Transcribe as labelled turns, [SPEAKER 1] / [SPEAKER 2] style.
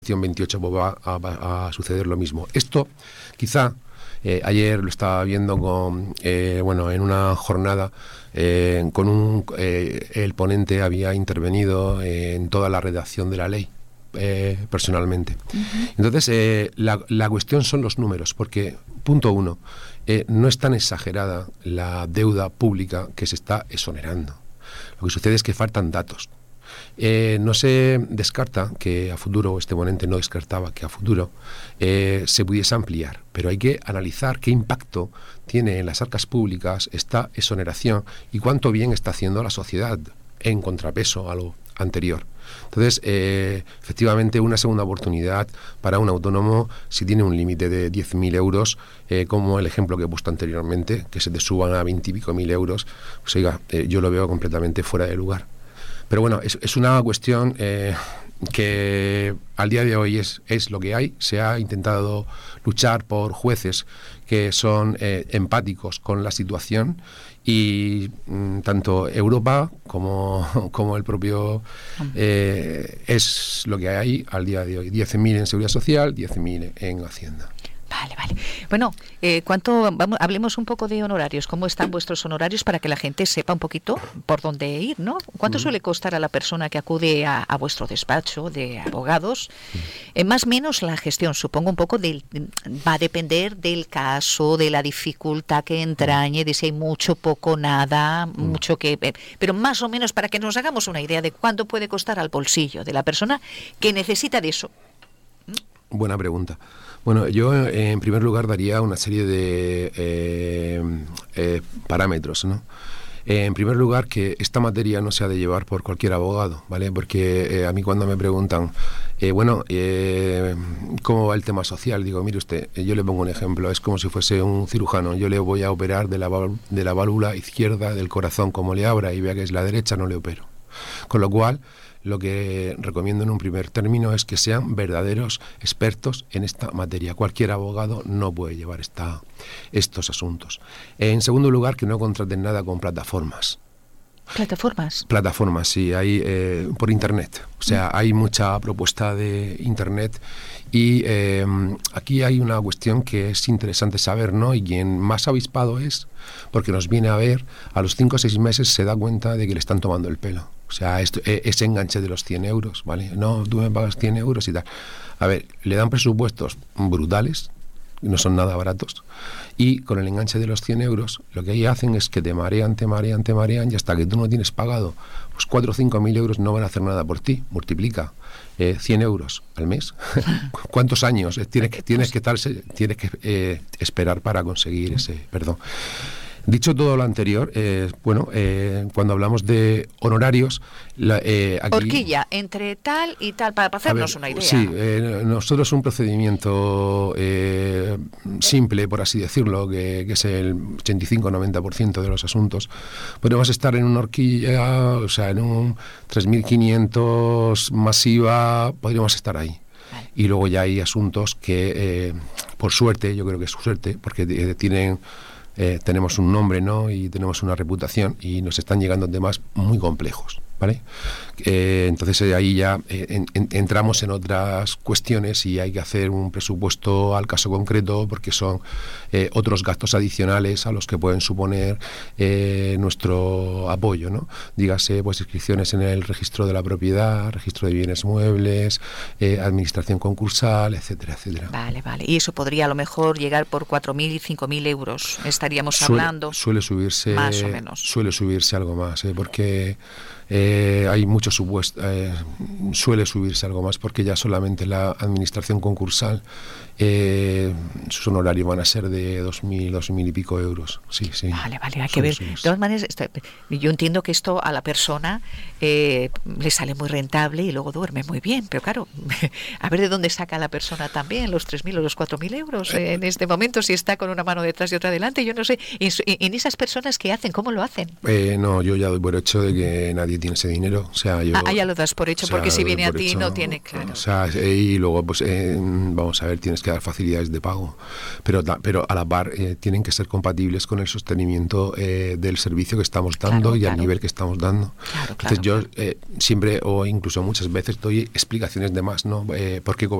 [SPEAKER 1] 28 va a suceder lo mismo. Esto quizá ayer lo estaba viendo en una jornada el ponente había intervenido en toda la redacción de la ley personalmente. Entonces la cuestión son los números, porque punto uno, no es tan exagerada la deuda pública que se está exonerando. Lo que sucede es que faltan datos. No se descarta que a futuro, este ponente no descartaba que a futuro se pudiese ampliar, pero hay que analizar qué impacto tiene en las arcas públicas esta exoneración y cuánto bien está haciendo la sociedad en contrapeso a lo anterior. Entonces, efectivamente, una segunda oportunidad para un autónomo, si tiene un límite de 10.000 euros, como el ejemplo que he puesto anteriormente, que se te suban a 20 y pico mil euros, pues oiga, yo lo veo completamente fuera de lugar. Pero bueno, es una cuestión que al día de hoy es lo que hay. Se ha intentado luchar por jueces que son empáticos con la situación y tanto Europa como el propio es lo que hay al día de hoy. 10.000 en Seguridad Social, 10.000 en Hacienda.
[SPEAKER 2] Vale. Bueno, hablemos un poco de honorarios. ¿Cómo están vuestros honorarios para que la gente sepa un poquito por dónde ir, ¿no? ¿Cuánto suele costar a la persona que acude a vuestro despacho de abogados? Más o menos la gestión, supongo un poco va a depender del caso, de la dificultad que entrañe, de si hay mucho, poco, nada, mucho que... pero más o menos para que nos hagamos una idea de cuánto puede costar al bolsillo de la persona que necesita de eso.
[SPEAKER 1] Buena pregunta. Bueno, yo en primer lugar daría una serie de parámetros, ¿no? En primer lugar, que esta materia no se ha de llevar por cualquier abogado, ¿vale? Porque a mí cuando me preguntan, ¿cómo va el tema social? Digo, mire usted, yo le pongo un ejemplo, es como si fuese un cirujano, yo le voy a operar de la válvula izquierda del corazón, como le abra y vea que es la derecha, no le opero. Con lo cual, lo que recomiendo en un primer término es que sean verdaderos expertos en esta materia. Cualquier abogado no puede llevar estos asuntos. En segundo lugar, que no contraten nada con plataformas.
[SPEAKER 2] ¿Plataformas?
[SPEAKER 1] Plataformas, sí, hay por Internet. O sea, hay mucha propuesta de Internet y aquí hay una cuestión que es interesante saber, ¿no? Y quien más avispado es, porque nos viene a ver, a los 5 o 6 meses se da cuenta de que le están tomando el pelo. O sea, ese enganche de los 100 euros, ¿vale? No, tú me pagas 100 euros y tal. A ver, le dan presupuestos brutales, no son nada baratos, y con el enganche de los 100 euros lo que ahí hacen es que te marean y hasta que tú no tienes pagado pues 4 o 5 mil euros no van a hacer nada por ti. Multiplica 100 euros al mes. ¿Cuántos años tienes que esperar para conseguir ese perdón? Dicho todo lo anterior, cuando hablamos de honorarios... aquí,
[SPEAKER 2] horquilla, entre tal y tal, para hacernos una idea.
[SPEAKER 1] Sí, nosotros un procedimiento simple, por así decirlo, que es el 85-90% de los asuntos, podemos estar en una horquilla, o sea, en un 3.500 masiva, podríamos estar ahí. Vale. Y luego ya hay asuntos que, por suerte, yo creo que es suerte, porque tenemos un nombre, ¿no? Y tenemos una reputación y nos están llegando temas muy complejos, ¿vale? Entonces ahí ya entramos en otras cuestiones y hay que hacer un presupuesto al caso concreto porque son otros gastos adicionales a los que pueden suponer nuestro apoyo, ¿no? Dígase, pues inscripciones en el registro de la propiedad, registro de bienes muebles, administración concursal, etcétera, etcétera.
[SPEAKER 2] Vale. Y eso podría a lo mejor llegar por 4.000 y 5.000 euros, estaríamos hablando.
[SPEAKER 1] Suele subirse
[SPEAKER 2] más o menos.
[SPEAKER 1] Suele subirse algo más, porque hay muchos supuestos, suele subirse algo más porque ya solamente la administración concursal sus honorarios van a ser de 2.000 y pico euros. Sí.
[SPEAKER 2] Vale, hay que ver. De todas maneras, yo entiendo que esto a la persona le sale muy rentable y luego duerme muy bien, pero claro, a ver de dónde saca la persona también los 3.000 o los 4.000 euros en este momento, si está con una mano detrás y otra delante, yo no sé, en esas personas que hacen, ¿cómo lo hacen?
[SPEAKER 1] No, yo ya doy por hecho de que nadie tiene ese dinero. O sea, yo,
[SPEAKER 2] ya lo das por hecho, porque si viene a ti no tiene, claro.
[SPEAKER 1] O sea, y luego, pues, vamos a ver, tienes que dar facilidades de pago, pero a la par tienen que ser compatibles con el sostenimiento del servicio que estamos dando y al nivel que estamos dando. Entonces yo siempre, o incluso muchas veces, doy explicaciones de más, ¿no? ¿Por qué